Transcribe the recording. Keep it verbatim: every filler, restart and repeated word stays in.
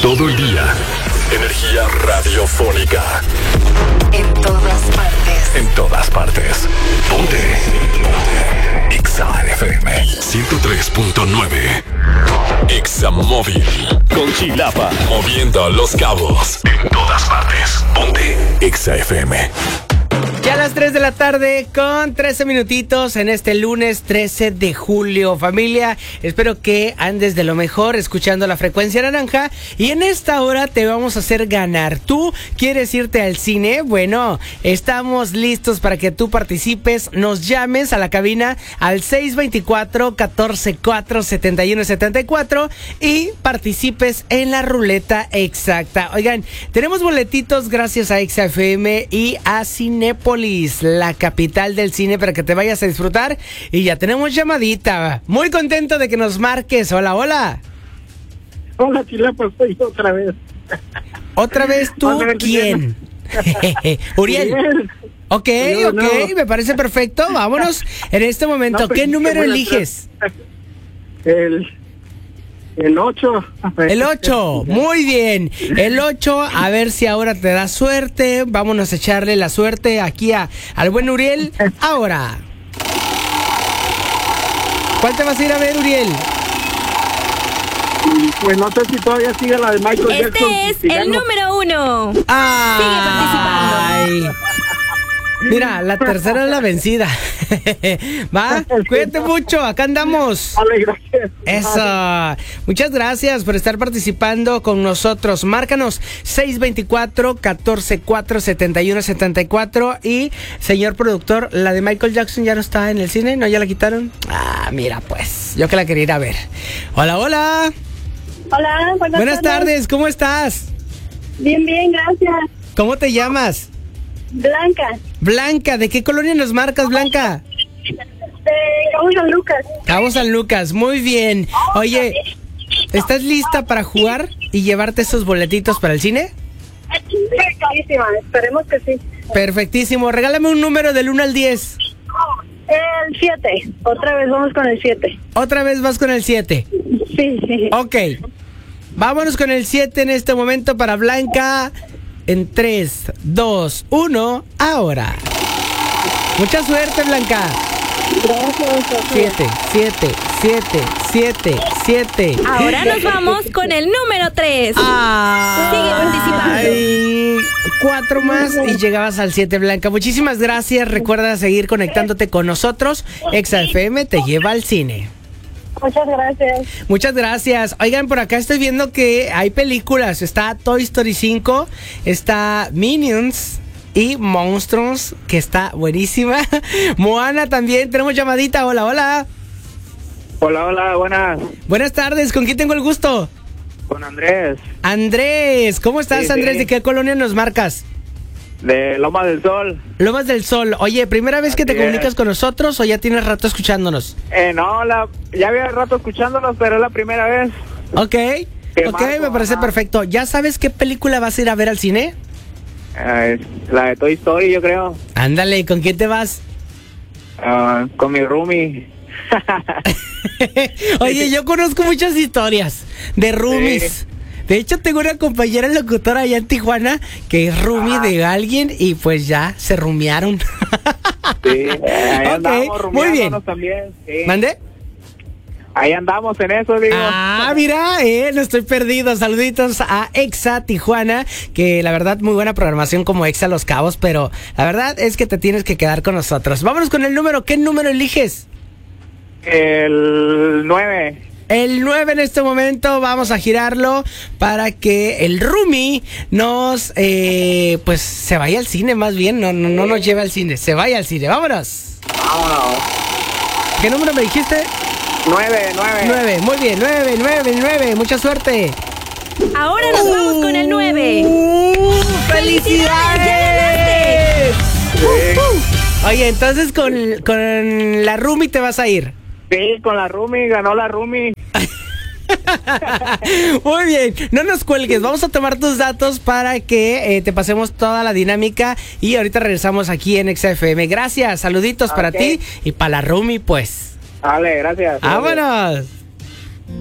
Todo el día. Energía radiofónica. En todas partes. En todas partes. Ponte. Ponte. Exa F M ciento tres punto nueve. Exa Móvil. Con Chilapa. Moviendo los cabos. En todas partes. Ponte. Exa F M. Ya a las tres de la tarde con trece minutitos en este lunes trece de julio. Familia, espero que andes de lo mejor escuchando la frecuencia naranja. Y en esta hora te vamos a hacer ganar. ¿Tú quieres irte al cine? Bueno, estamos listos para que tú participes. Nos llames a la cabina al seis dos cuatro, uno cuatro cuatro, siete uno siete cuatro y participes en la ruleta exacta. Oigan, tenemos boletitos gracias a Exa F M y a Cinépolis, la capital del cine, para que te vayas a disfrutar. Y ya tenemos llamadita. Muy contento de que nos marques. Hola, hola. Hola, Chilapa, soy yo otra vez. ¿Otra vez tú? Hola, ¿Quién? Uriel. Uriel. Ok, No, ok, no. me parece perfecto. Vámonos en este momento. No, pues, ¿Qué número bueno, eliges? El... El ocho. El ocho, muy bien. El ocho, a ver si ahora te da suerte. Vámonos a echarle la suerte aquí a, al buen Uriel. Ahora. ¿Cuál te vas a ir a ver, Uriel? Y pues no sé si todavía sigue la de Michael Este Jackson. es Si el gano. número uno. Ay. Mira, la tercera es la vencida. Va, cuídate mucho, acá andamos. Vale, gracias. Eso. Muchas gracias por estar participando con nosotros. Márcanos seis dos cuatro, uno cuatro cuatro, siete uno siete cuatro. Y, señor productor, la de Michael Jackson ya no está en el cine, ¿no? ¿Ya la quitaron? Ah, mira pues, yo que la quería ir a ver. Hola, hola. Hola, buenas, Buenas tardes, ¿cómo estás? Bien, bien, gracias. ¿Cómo te llamas? Blanca, Blanca, ¿de qué colonia nos marcas, Blanca? de Cabo San Lucas. Cabo San Lucas, muy bien. Oye, ¿estás lista para jugar y llevarte esos boletitos para el cine? Buenísima, esperemos que sí. Perfectísimo, regálame un número del uno al diez. El siete, otra vez vamos con el siete. Otra vez vas con el siete. Sí, sí. Ok, vámonos con el siete en este momento para Blanca. En tres, dos, uno, ahora. Mucha suerte, Blanca. Gracias. siete, siete, siete, siete, siete. Ahora nos vamos con el número tres. Ah, Sigue participando. ay, cuatro más y llegabas al siete, Blanca. Muchísimas gracias. Recuerda seguir conectándote con nosotros. Exa F M te lleva al cine. Muchas gracias. Muchas gracias. Oigan, por acá estoy viendo que hay películas. Está Toy Story cinco, está Minions y Monstruos, que está buenísima. Moana también. Tenemos llamadita. Hola, hola. Hola, hola, buenas. Buenas tardes. ¿Con quién tengo el gusto? Con Andrés, Andrés. ¿Cómo estás, Sí, Andrés? sí. ¿De qué colonia nos marcas? de Loma del Sol. Lomas del Sol. Oye, ¿primera vez que te Así es. comunicas con nosotros o ya tienes rato escuchándonos? Eh, no, la, ya había rato escuchándolos, pero es la primera vez. Ok. Qué Ok, marco, me parece ajá. perfecto. ¿Ya sabes qué película vas a ir a ver al cine? Eh, la de Toy Story, yo creo. Ándale, ¿con quién te vas? Ah, con mi roomie. Oye, yo conozco muchas historias de roomies. Sí. De hecho, tengo una compañera locutora allá en Tijuana que es roomie Ah. de alguien y pues ya se rumiaron. Sí, eh, ahí Ok, andamos muy bien. rumiándonos también. Sí. ¿Mande? Ahí andamos en eso, digo. Ah, mira, eh, no estoy perdido. Saluditos a Exa Tijuana, que la verdad muy buena programación como Exa Los Cabos, pero la verdad es que te tienes que quedar con nosotros. Vámonos con el número. ¿Qué número eliges? El nueve. El nueve en este momento, vamos a girarlo para que el roomie nos, eh, pues, se vaya al cine más bien, no, no, no nos lleve al cine, se vaya al cine, vámonos. Vámonos. ¿Qué número me dijiste? Nueve, nueve. Nueve, muy bien, nueve, nueve, nueve, mucha suerte. Ahora nos vamos con el nueve. ¡Uh! ¡Felicidades! ¡Felicidades! Uh, uh. Oye, entonces con, con la roomie te vas a ir. Sí, con la roomie, ganó la roomie. Muy bien, no nos cuelgues, vamos a tomar tus datos para que eh, te pasemos toda la dinámica y ahorita regresamos aquí en Exa F M. Gracias, saluditos para Ok. ti y para la roomie, pues. Vale, gracias. ¡Vámonos!